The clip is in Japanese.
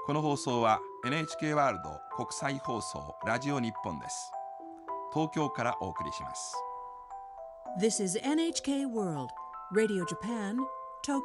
この放送は NHK ワールド国際放送ラジオ日本です。東京からお送りします。 This is NHK World Radio Japan